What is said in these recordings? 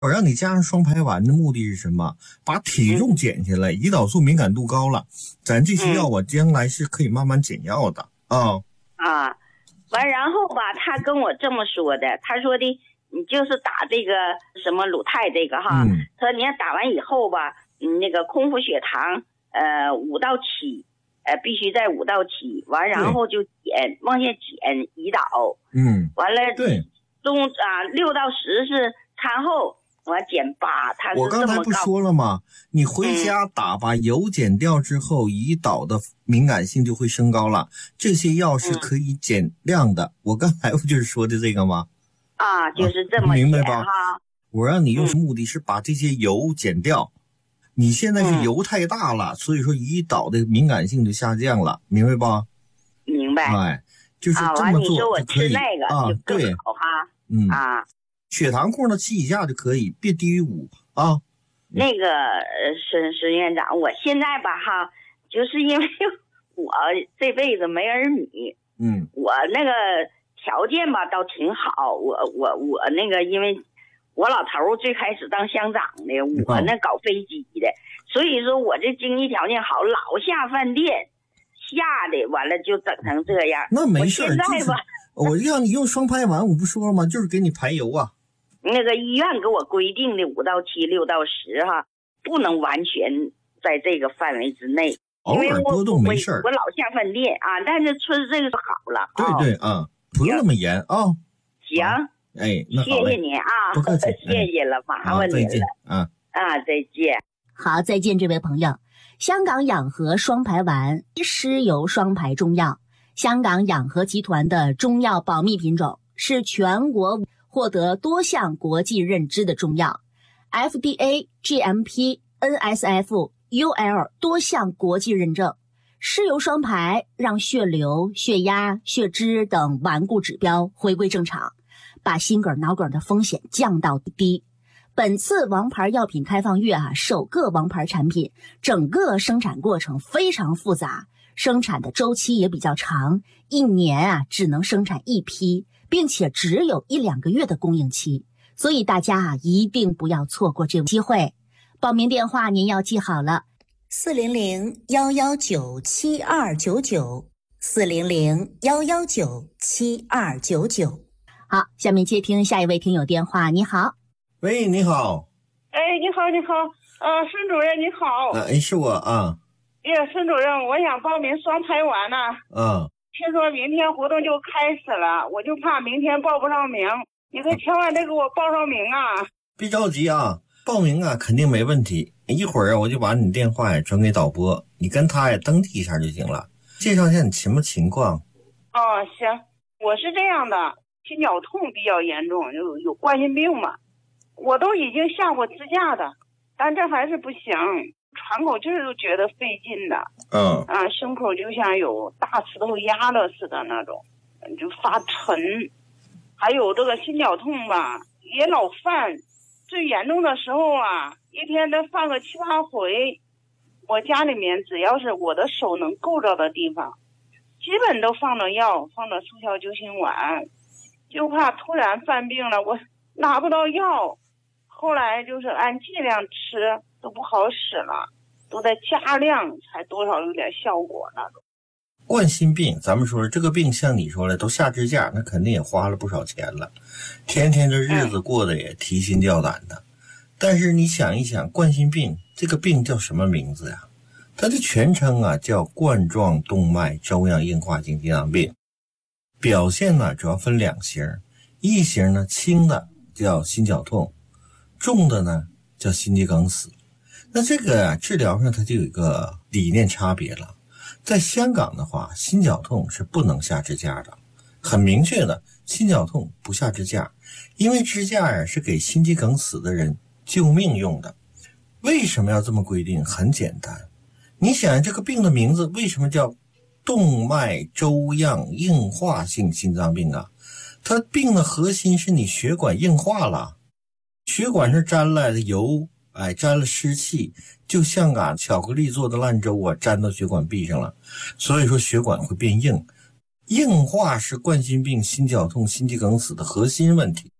我让你加上双排丸的目的是什么？把体重减下来，胰岛素敏感度高了，咱这些药将来是可以慢慢减药的完然后吧，他跟我这么说的，他说的你就是打这个什么鲁肽这个哈，他说你要打完以后吧，那个空腹血糖5到7，必须在5到7，完然后就往下减胰岛，完了对 6到10是餐后。我减8，他是这么我刚才不说了吗？你回家打，把油减掉之后，胰岛的敏感性就会升高了。这些药是可以减量的。我刚才不就是说的这个吗？ 就是这么明白吧？ 哈。 我让你用目的是把这些油减掉。你现在是油太大了，所以说胰岛的敏感性就下降了，明白吧？ 明白。 就是这么做就可以。 你说我吃那个就更好哈。 血糖控到7以下就可以，别低于5啊。 那个孙院长，我现在吧哈，就是因为我这辈子没儿女，我那个条件吧倒挺好，我那个因为我老头最开始当乡长的，我那搞飞机的，所以说我这经济条件好，老下饭店，下的完了就整成这样。 那没事， 我现在吧， 我让你用双排丸，我不说了吗？就是给你排油啊。 那个医院给我规定的5到7、6到10哈，不能完全在这个范围之内， 偶尔波动没事。 我老下饭店但是吃这个就好了。 对不用那么严行， 那好， 谢谢您不客气， 谢谢了，麻烦您了。再见。 好，再见，这位朋友。香港养和双排丸，湿疣双排中药，香港养和集团的中药保密品种，是全国获得多项国际认知的中药 FDA、GMP、NSF、UL 多项国际认证。湿疣双排让血流、血压、血脂等顽固指标回归正常，把心梗脑梗的风险降到低。本次王牌药品开放月首个王牌产品，整个生产过程非常复杂，生产的周期也比较长，1年只能生产1批，并且只有1-2个月的供应期，所以大家一定不要错过这个机会。报名电话您要记好了，400-119-7299，400-119-7299。好，下面接听下一位听友电话。你好。 喂，你好。 你好，孙主任你好。 是我孙主任，我想报名双排丸呢。听说明天活动就开始了，我就怕明天报不上名，你可千万得给我报上名啊！ 别着急报名肯定没问题。一会儿我就把你电话转给导播，你跟他登记一下就行了，介绍一下你什么情况。 行，我是这样的，心绞痛比较严重，有冠心病嘛，我都已经下过支架的，但这还是不行，喘口气都觉得费劲的。胸口就像有大石头压了似的那种，就发沉。还有这个心绞痛吧，也老犯，最严重的时候一天得犯个7、8回。我家里面只要是我的手能够着的地方，基本都放着药，放着速效救心丸，就怕突然犯病了，我拿不到药。后来就是按剂量吃都不好使了，都得加量才多少有点效果那种。 冠心病咱们说这个病像你说了都下支架，那肯定也花了不少钱了，天天这日子过得也提心吊胆的。但是你想一想，冠心病这个病叫什么名字呀？它的全称叫冠状动脉粥样硬化性心脏病。表现主要分2型，一型轻的叫心绞痛，重的叫心肌梗死。那这个治疗上它就有一个理念差别了。在香港的话，心绞痛是不能下支架的，很明确的，心绞痛不下支架，因为支架是给心肌梗死的人救命用的。为什么要这么规定？很简单，你想这个病的名字为什么叫动脉粥样硬化性心脏病它病的核心是你血管硬化了，血管上沾来的油沾了湿气，就像巧克力做的烂粥沾到血管壁上了，所以说血管会变硬。硬化是冠心病、心绞痛、心肌梗死的核心问题。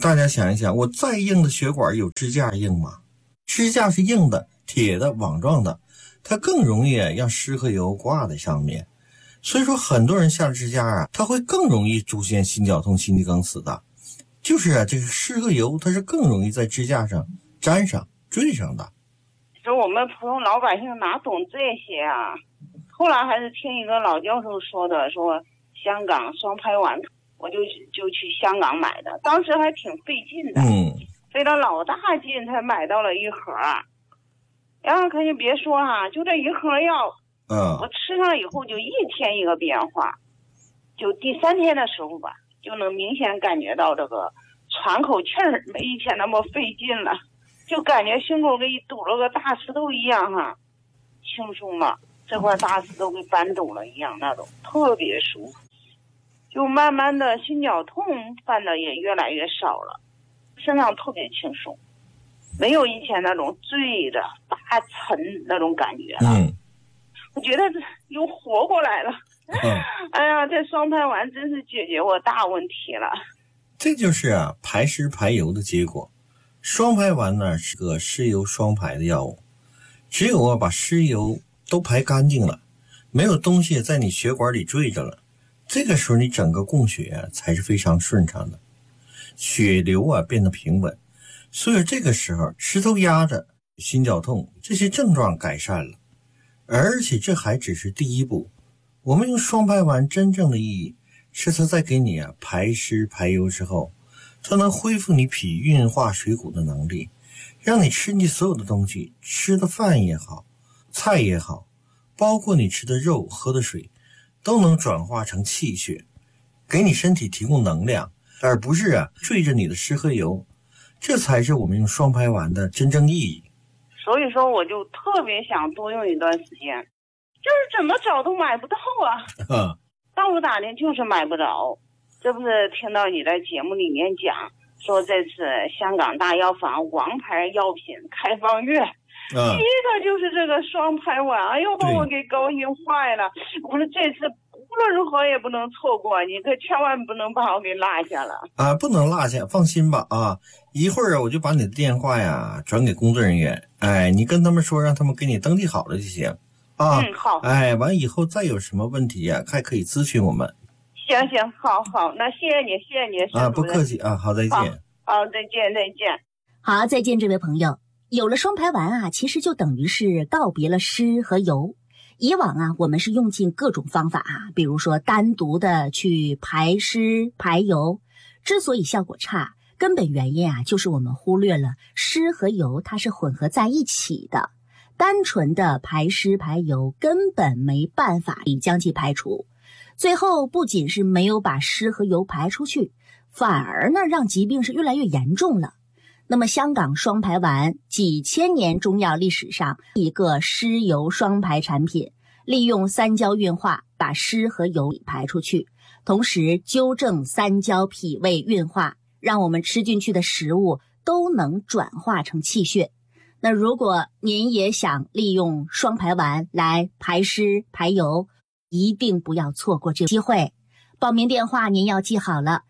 大家想一想，我再硬的血管有支架硬吗？支架是硬的、铁的、网状的，它更容易让湿和油挂在上面。所以说很多人下支架啊，它会更容易出现心绞痛、心肌梗死的。就是啊，这个湿和油它是更容易在支架上粘上、坠上的。 说我们普通老百姓哪懂这些啊？后来还是听一个老教授说的，说香港双排丸，我就去香港买的，当时还挺费劲的，费了老大劲才买到了一盒。然后可就别说啊，就这一盒药，我吃上以后就一天一个变化，就第3天的时候吧，就能明显感觉到这个喘口气儿没以前那么费劲了，就感觉胸口给堵了个大石头一样哈，轻松了，这块大石头给搬走了一样，那种特别舒服。就慢慢的心绞痛犯的也越来越少了，身上特别轻松，没有以前那种坠着大沉那种感觉了。我觉得又活过来了。哎呀，这双排丸真是解决我大问题了。 这就是啊排湿排油的结果。双排丸呢是个湿油双排的药物，只有啊把湿油都排干净了，没有东西在你血管里坠着了，这个时候你整个供血才是非常顺畅的，血流啊变得平稳，所以这个时候石头压着、心绞痛这些症状改善了。而且这还只是第一步，我们用双排丸真正的意义是它在给你啊排湿排油之后，它能恢复你脾运化水谷的能力，让你吃你所有的东西，吃的饭也好，菜也好，包括你吃的肉、喝的水，都能转化成气血，给你身体提供能量，而不是啊坠着你的湿和油。这才是我们用双排丸的真正意义。 所以说我就特别想多用一段时间，就是怎么找都买不到啊。到处打听就是买不着。这不是听到你在节目里面讲说这次香港大药房王牌药品开放月，第一个就是这个双排丸，哎呦把我给高兴坏了。我说这次无论如何也不能错过，你可千万不能把我给落下了啊！不能落下，放心吧啊！一会儿我就把你的电话呀转给工作人员，哎，你跟他们说，让他们给你登记好了就行啊。 好。 哎，完以后再有什么问题呀，还可以咨询我们。 行，好，那谢谢你啊，不客气啊，好，再见。 好，再见。 好，再见，这位朋友。有了双排丸啊，其实就等于是告别了湿和油。以往啊，我们是用尽各种方法啊，比如说单独的去排湿排油，之所以效果差，根本原因啊，就是我们忽略了湿和油它是混合在一起的，单纯的排湿排油根本没办法将其排除，最后不仅是没有把湿和油排出去，反而呢让疾病是越来越严重了。那么香港双排丸几千年中药历史上一个湿油双排产品，利用三焦运化把湿和油排出去，同时纠正三焦脾胃运化，让我们吃进去的食物都能转化成气血。那如果您也想利用双排丸来排湿排油，一定不要错过这个机会。报名电话您要记好了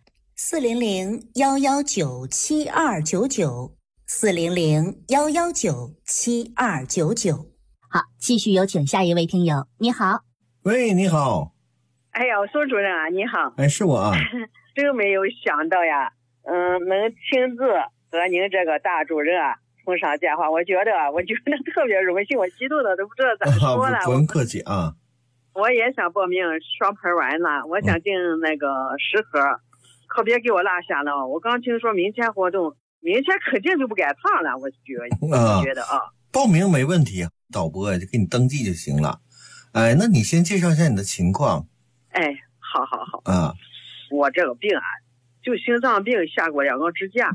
，400-119-7299，400-119-7299。好，继续有请下一位听友。你好。 喂，你好。 哎呀，苏主任啊，你好。 哎，是我啊。 真没有想到呀，能亲自和您这个大主任啊通上电话，我觉得特别荣幸，我激动的都不知道咋说了。 不用客气啊。 我也想报名双排丸呢，我想订那个10盒，可别给我落下了。我刚听说明天活动，明天肯定就不赶趟了，我觉得啊。 报名没问题，导播就给你登记就行了。哎，那你先介绍一下你的情况。 哎，好啊。 我这个病啊，就心脏病下过2个支架。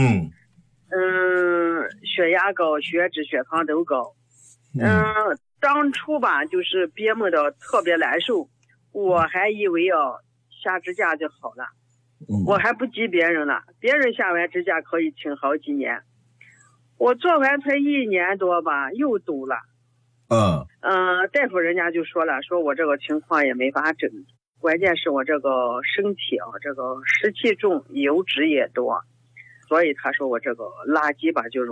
血压高，血脂血糖都高。当初吧，就是憋闷的特别难受，我还以为下支架就好了。我还不及别人了，别人下完支架可以挺好几年，我做完才1年多吧，又走了。大夫人家就说了，说我这个情况也没法整，关键是我这个身体啊，这个湿气重，油脂也多， 所以他说我这个垃圾吧就是